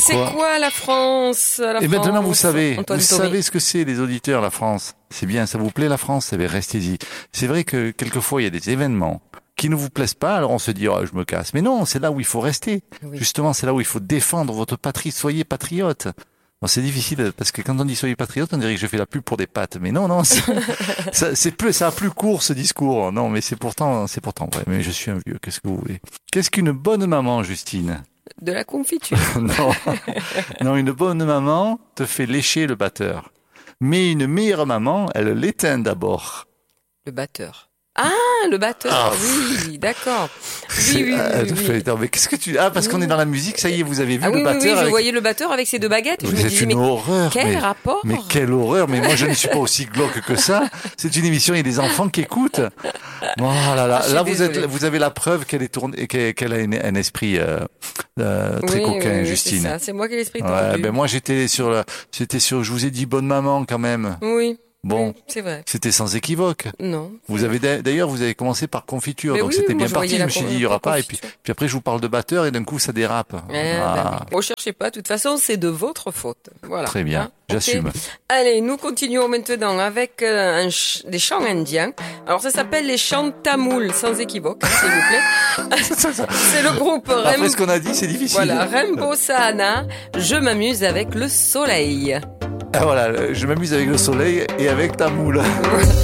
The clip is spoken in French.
C'est quoi la France, Et maintenant, vous savez Tomé. ce que c'est, les auditeurs, la France. C'est bien, ça vous plaît, la France? Eh bien, restez-y. C'est vrai que, quelquefois, il y a des événements qui ne vous plaisent pas, alors on se dit, oh, je me casse. Mais non, c'est là où il faut rester. Oui. Justement, c'est là où il faut défendre votre patrie. Soyez patriote. Bon, c'est difficile, parce que quand on dit soyez patriote, on dirait que je fais la pub pour des pâtes. Mais non, ça a plus court, ce discours. Non, mais c'est pourtant vrai. Mais je suis un vieux, qu'est-ce que vous voulez? Qu'est-ce qu'une bonne maman, Justine? De la confiture. Non. Non, une bonne maman te fait lécher le batteur. Mais une meilleure maman, elle l'éteint d'abord. Le batteur. Ah, le batteur, oui, d'accord. Oui. Non, mais qu'est-ce que tu... Ah, parce qu'on est dans la musique, ça y est, vous avez vu le batteur. Oui, je voyais le batteur avec ses deux baguettes. Je me disais, une horreur. Quel rapport? Mais quelle horreur. Mais moi, je ne suis pas aussi glauque que ça. C'est une émission, il y a des enfants qui écoutent. Oh là là. Là, vous avez la preuve qu'elle est tournée, qu'elle a un esprit, très coquin, Justine. C'est ça, c'est moi qui ai l'esprit tordu. tordu. Ben moi, j'étais sur, je vous ai dit bonne maman, quand même. Oui. Bon, oui, c'est vrai. C'était sans équivoque. Non. Vous avez commencé par confiture, mais donc oui, c'était bien je parti. Je me suis dit, il y aura pas. Et puis après, je vous parle de batteur et d'un coup, ça dérape. Bon, cherchez pas. De toute façon, c'est de votre faute. Voilà. Très bien. J'assume. Okay. Allez, nous continuons maintenant avec des chants indiens. Alors, ça s'appelle les chants tamouls, sans équivoque, s'il vous plaît. C'est le groupe Après ce qu'on a dit, c'est difficile. Voilà, Rainbow Sahana. Je m'amuse avec le soleil. Ah, voilà, je m'amuse avec le soleil et avec ta moule.